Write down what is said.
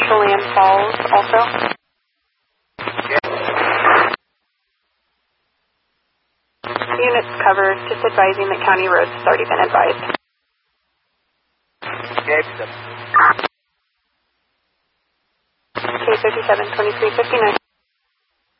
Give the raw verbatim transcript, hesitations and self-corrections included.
Chelan Falls also. Units covered, just advising that county roads has already been advised. K fifty-seven, twenty-three fifty-nine.